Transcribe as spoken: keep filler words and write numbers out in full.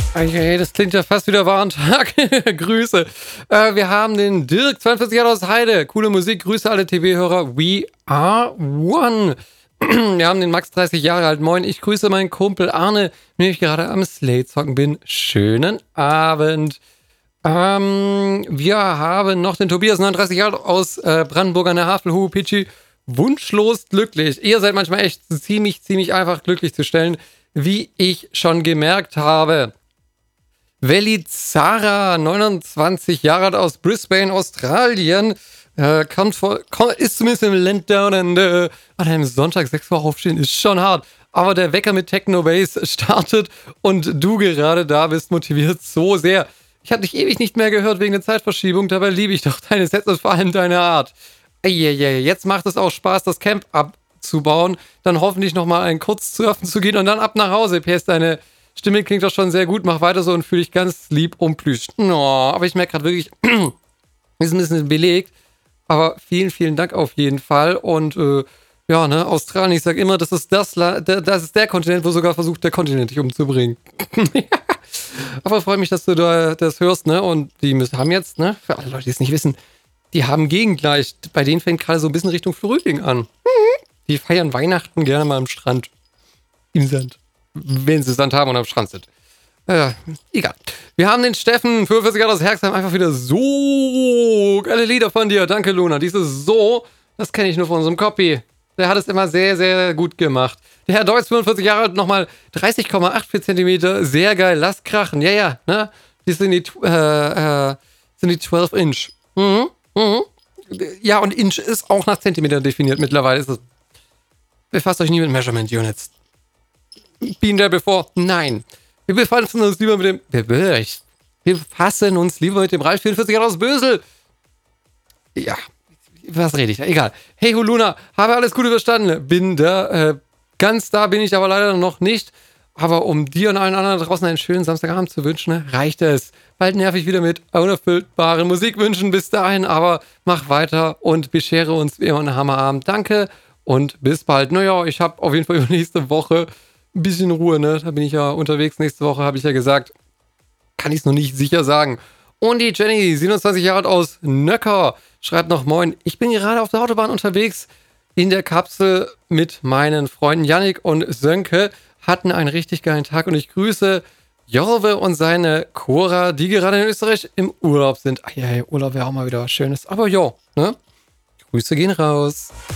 Okay, das klingt ja fast wieder wahr am Tag. Grüße. Äh, wir haben den Dirk, zweiundvierzig Jahre aus Heide. Coole Musik. Grüße alle T V-Hörer. We are one. Wir haben den Max, dreißig Jahre alt. Moin, ich grüße meinen Kumpel Arne, mit dem ich gerade am Slate-Zocken bin. Schönen Abend. Ähm, wir haben noch den Tobias, neununddreißig Jahre alt, aus äh, Brandenburg an der Havel. Hu, Pichi. Wunschlos glücklich. Ihr seid manchmal echt ziemlich, ziemlich einfach glücklich zu stellen, wie ich schon gemerkt habe. Velizara, neunundzwanzig Jahre alt, aus Brisbane, Australien, äh, kommt vor, kommt, ist zumindest im Land Down and, äh, an einem Sonntag sechs Uhr aufstehen, ist schon hart. Aber der Wecker mit Techno Bass startet und du gerade da bist, motiviert so sehr. Ich habe dich ewig nicht mehr gehört wegen der Zeitverschiebung, dabei liebe ich doch deine Sets und vor allem deine Art. Eieiei, jetzt macht es auch Spaß, das Camp abzubauen, dann hoffentlich nochmal einen kurz surfen zu gehen und dann ab nach Hause. P S, deine Stimme klingt doch schon sehr gut, mach weiter so und fühle dich ganz lieb umplüscht. Oh, aber ich merke gerade wirklich, wir sind ein bisschen belegt, aber vielen, vielen Dank auf jeden Fall und äh, ja, ne, Australien, ich sag immer, das ist das, La- der, das ist der Kontinent, wo sogar versucht, der Kontinent dich umzubringen. Aber freue mich, dass du da das hörst, ne, und die müssen, haben jetzt, ne, für alle Leute, die es nicht wissen, die haben gegengleich, bei denen fängt gerade so ein bisschen Richtung Frühling an. Die feiern Weihnachten gerne mal am Strand. Im Sand. Wenn sie Sand haben und am Strand sind. Äh, egal. Wir haben den Steffen, fünfundvierzig Jahre aus Herxheim, einfach wieder so geile Lieder von dir. Danke, Luna. Dieses so, das kenne ich nur von unserem Copy. Der hat es immer sehr, sehr gut gemacht. Der Herr Deutz, fünfundvierzig Jahre alt, nochmal dreißig Komma vierundachtzig Zentimeter. Sehr geil. Lass krachen. Ja, ja, ne? Die sind die, äh, äh, sind die zwölf Inch. Mhm. Mhm. Ja, und Inch ist auch nach Zentimeter definiert. Mittlerweile ist es. Befasst euch nie mit Measurement Units. Been there before? Nein. Wir befassen uns lieber mit dem. Wir befassen uns lieber mit dem Ralf, vierundvierzig Jahre aus Bösel. Ja. Was rede ich da? Egal. Hey, Huluna, habe alles gut überstanden. Bin da. Äh, ganz da bin ich aber leider noch nicht. Aber um dir und allen anderen draußen einen schönen Samstagabend zu wünschen, reicht es. Bald nerv ich wieder mit unerfüllbaren Musikwünschen. Bis dahin, aber mach weiter und beschere uns wie immer einen Hammerabend. Danke und bis bald. Naja, ich habe auf jeden Fall nächste Woche ein bisschen Ruhe, ne? Da bin ich ja unterwegs. Nächste Woche habe ich ja gesagt, kann ich es noch nicht sicher sagen. Und die Jenny, siebenundzwanzig Jahre alt aus Nöcker, schreibt noch Moin. Ich bin gerade auf der Autobahn unterwegs in der Kapsel mit meinen Freunden Yannick und Sönke. Hatten einen richtig geilen Tag und ich grüße Jorve und seine Cora, die gerade in Österreich im Urlaub sind. Ah ja, Urlaub wäre auch mal wieder was Schönes. Aber jo, ne? Grüße gehen raus.